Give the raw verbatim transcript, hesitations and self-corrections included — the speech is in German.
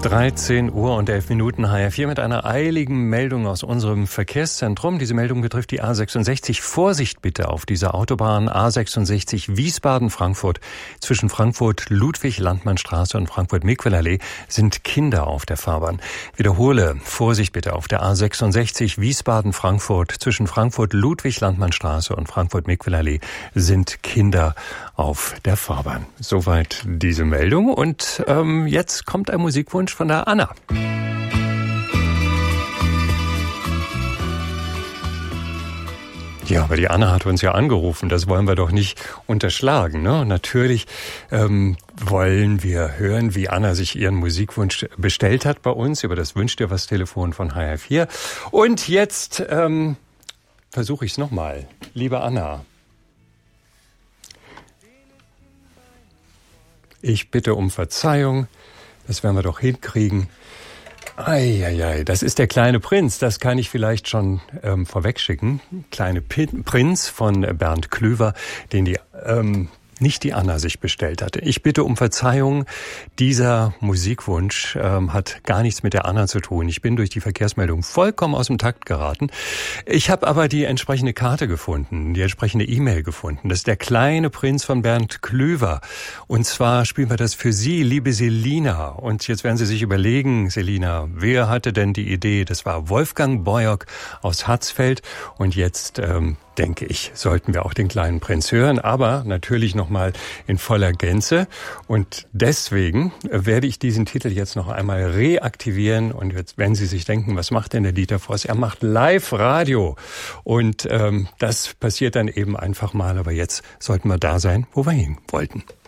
dreizehn Uhr und elf Minuten H F vier mit einer eiligen Meldung aus unserem Verkehrszentrum. Diese Meldung betrifft die A sechsundsechzig. Vorsicht bitte auf dieser Autobahn A sechsundsechzig Wiesbaden-Frankfurt. Zwischen Frankfurt-Ludwig-Landmannstraße und Frankfurt-Miquelallee sind Kinder auf der Fahrbahn. Wiederhole, Vorsicht bitte auf der A sechsundsechzig Wiesbaden-Frankfurt. Zwischen Frankfurt-Ludwig-Landmannstraße und Frankfurt-Miquelallee sind Kinder auf der Fahrbahn. Soweit diese Meldung. Und ähm, jetzt kommt ein Musikwunsch von der Anna. Ja, aber die Anna hat uns ja angerufen, das wollen wir doch nicht unterschlagen, ne? Natürlich ähm, wollen wir hören, wie Anna sich ihren Musikwunsch bestellt hat bei uns über das Wünsch dir was Telefon von H R vier. Und jetzt ähm, versuche ich es nochmal. Liebe Anna, ich bitte um Verzeihung, das werden wir doch hinkriegen. Eieiei, das ist der kleine Prinz, das kann ich vielleicht schon ähm, vorwegschicken. Kleine Pin- Prinz von Bernd Klüver, den die ähm, nicht die Anna sich bestellt hatte. Ich bitte um Verzeihung, dieser Musikwunsch ähm, hat gar nichts mit der Anna zu tun. Ich bin durch die Verkehrsmeldung vollkommen aus dem Takt geraten. Ich habe aber die entsprechende Karte gefunden, die entsprechende E-Mail gefunden. Das ist der kleine Prinz von Bernd Klüver. Und zwar spielen wir das für Sie, liebe Selina. Und jetzt werden Sie sich überlegen, Selina, wer hatte denn die Idee? Das war Wolfgang Boyock aus Hatzfeld. Und jetzt ähm, denke ich, sollten wir auch den kleinen Prinz hören, aber natürlich nochmal in voller Gänze. Und deswegen werde ich diesen Titel jetzt noch einmal reaktivieren. Und jetzt, wenn Sie sich denken, was macht denn der Dieter Voss? Er macht Live-Radio. Und ähm, das passiert dann eben einfach mal. Aber jetzt sollten wir da sein, wo wir hin wollten.